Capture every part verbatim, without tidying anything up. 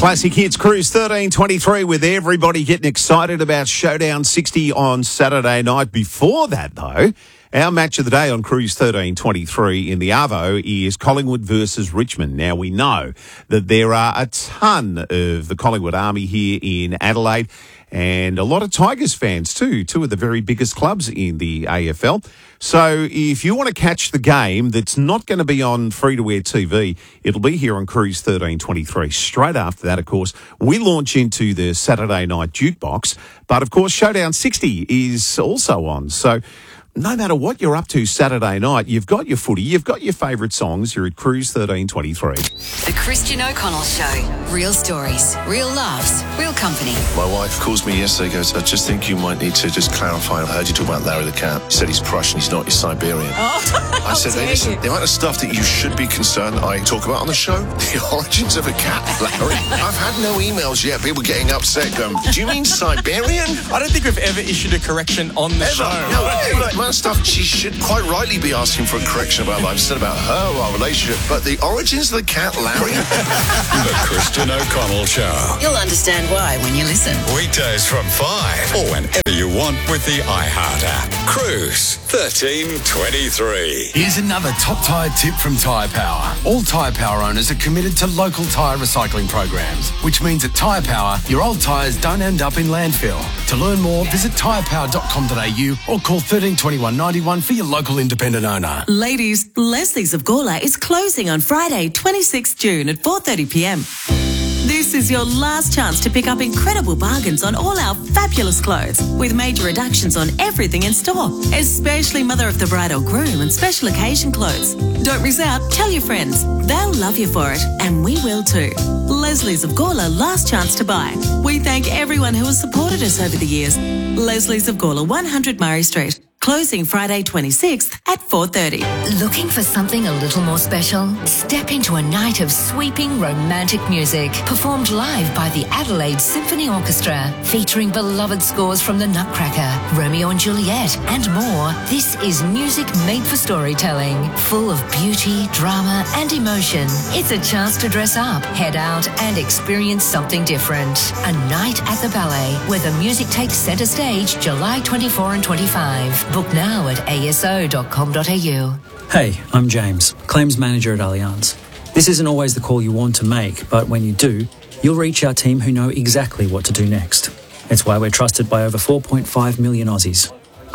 Classic Hits Cruise thirteen twenty-three with everybody getting excited about Showdown sixty on Saturday night. Before that, though, our match of the day on Cruise thirteen twenty-three in the Arvo is Collingwood versus Richmond. Now, we know that there are a ton of the Collingwood Army here in Adelaide and a lot of Tigers fans too, two of the very biggest clubs in the A F L. So if you want to catch the game that's not going to be on free-to-air T V, it'll be here on Cruise thirteen twenty-three. Straight after that, of course, we launch into the Saturday night jukebox. But, of course, Showdown sixty is also on. So no matter what you're up to Saturday night, you've got your footy, you've got your favourite songs. You're at Cruise thirteen twenty-three. The Christian O'Connell Show. Real stories, real laughs, real company. My wife calls me yesterday, goes, I just think you might need to just clarify. I heard you talk about Larry the Cat. You said he's Prussian, he's not, he's Siberian. Oh, I said, hey, listen, the amount of stuff that you should be concerned I talk about on the show, the origins of a cat, Larry. I've had no emails yet, people getting upset going, do you mean Siberian? I don't think we've ever issued a correction on the Ever. show. No, like, amount of stuff she should quite rightly be asking for a correction about what I've said about her, our relationship, but the origins of the cat, Larry. The Christian O'Connell Show. You'll understand why when you listen. Weekdays from five or whenever you want with the iHeart app. Cruise thirteen twenty-three. Here's another top tyre tip from Tyre Power. All Tyre Power owners are committed to local tyre recycling programs, which means at Tyre Power, your old tyres don't end up in landfill. To learn more, visit tyre power dot com dot a u or call thirteen twenty-one ninety-one for your local independent owner. Ladies, Leslie's of Gawler is closing on Friday, twenty-sixth June at four thirty p m. This is your last chance to pick up incredible bargains on all our fabulous clothes with major reductions on everything in store, especially mother of the bride or groom and special occasion clothes. Don't miss out. Tell your friends. They'll love you for it, and we will too. Leslie's of Gawler, last chance to buy. We thank everyone who has supported us over the years. Leslie's of Gawler, one hundred Murray Street. Closing Friday twenty-sixth at four thirty. Looking for something a little more special? Step into a night of sweeping romantic music, performed live by the Adelaide Symphony Orchestra, featuring beloved scores from The Nutcracker, Romeo and Juliet, and more. This is music made for storytelling, full of beauty, drama, and emotion. It's a chance to dress up, head out, and experience something different. A night at the ballet, where the music takes centre stage July twenty-fourth and twenty-fifth. Book now at a s o dot com dot a u. Hey, I'm James, Claims Manager at Allianz. This isn't always the call you want to make, but when you do, you'll reach our team who know exactly what to do next. It's why we're trusted by over four point five million Aussies.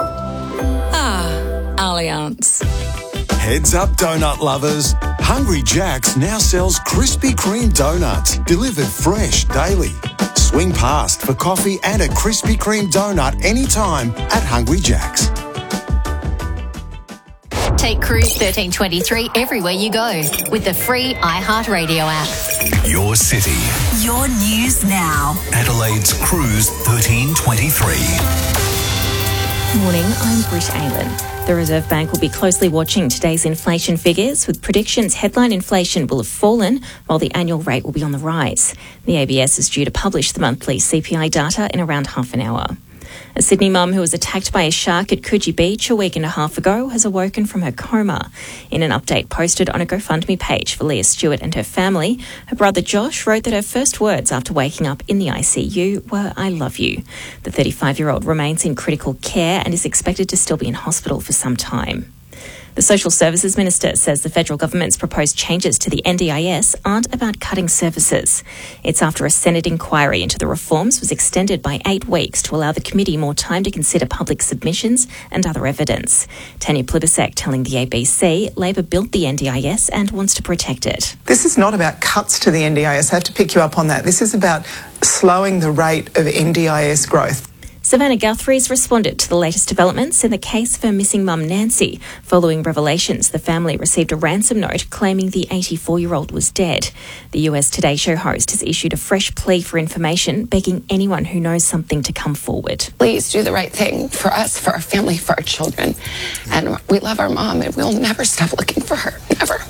Ah, Allianz. Heads up, donut lovers. Hungry Jack's now sells Krispy Kreme donuts, delivered fresh daily. Swing past for coffee and a Krispy Kreme donut anytime at Hungry Jack's. Take Cruise thirteen twenty-three everywhere you go with the free iHeartRadio app. Your city. Your news now. Adelaide's Cruise thirteen twenty-three. Morning, I'm Britt Aylan. The Reserve Bank will be closely watching today's inflation figures, with predictions headline inflation will have fallen while the annual rate will be on the rise. The A B S is due to publish the monthly C P I data in around half an hour. A Sydney mum who was attacked by a shark at Coogee Beach a week and a half ago has awoken from her coma. In an update posted on a GoFundMe page for Leah Stewart and her family, her brother Josh wrote that her first words after waking up in the I C U were, "I love you." The thirty-five-year-old remains in critical care and is expected to still be in hospital for some time. The Social Services Minister says the federal government's proposed changes to the N D I S aren't about cutting services. It's after a Senate inquiry into the reforms was extended by eight weeks to allow the committee more time to consider public submissions and other evidence. Tanya Plibersek telling the A B C Labor built the N D I S and wants to protect it. This is not about cuts to the N D I S. I have to pick you up on that. This is about slowing the rate of N D I S growth. Savannah Guthrie's responded to the latest developments in the case of her missing mum Nancy. Following revelations, the family received a ransom note claiming the eighty-four-year-old was dead. The U S Today Show host has issued a fresh plea for information, begging anyone who knows something to come forward. Please do the right thing for us, for our family, for our children. And we love our mom, and we'll never stop looking for her. Never.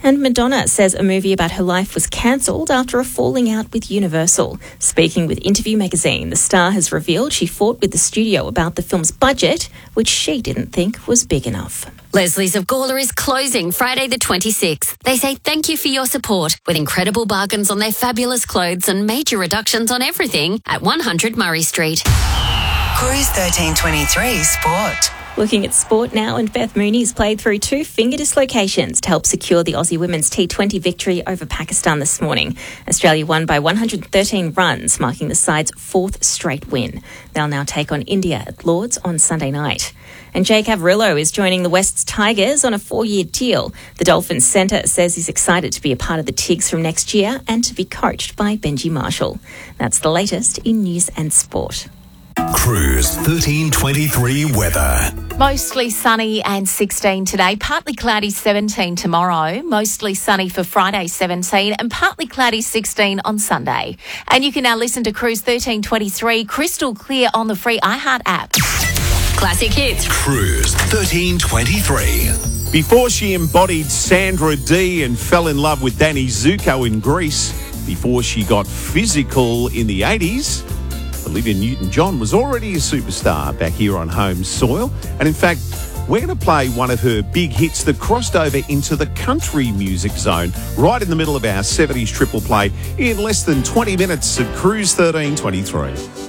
And Madonna says a movie about her life was cancelled after a falling out with Universal. Speaking with Interview magazine, the star has revealed she fought with the studio about the film's budget, which she didn't think was big enough. Leslie's of Gawler is closing Friday the twenty-sixth. They say thank you for your support with incredible bargains on their fabulous clothes and major reductions on everything at one hundred Murray Street. Cruise thirteen twenty-three Sport. Looking at sport now, and Beth Mooney's played through two finger dislocations to help secure the Aussie women's T twenty victory over Pakistan this morning. Australia won by one hundred thirteen runs, marking the side's fourth straight win. They'll now take on India at Lord's on Sunday night. And Jake Averillo is joining the Wests Tigers on a four-year deal. The Dolphins centre says he's excited to be a part of the Tigs from next year and to be coached by Benji Marshall. That's the latest in news and sport. Cruise thirteen twenty-three weather. Mostly sunny and sixteen today, partly cloudy seventeen tomorrow, mostly sunny for Friday seventeen and partly cloudy sixteen on Sunday. And you can now listen to Cruise thirteen twenty-three crystal clear on the free iHeart app. Classic hits. Cruise thirteen twenty-three. Before she embodied Sandra Dee and fell in love with Danny Zuko in Greece, before she got physical in the eighties, Olivia Newton-John was already a superstar back here on home soil. And in fact, we're going to play one of her big hits that crossed over into the country music zone right in the middle of our seventies triple play in less than twenty minutes at Cruise thirteen twenty-three.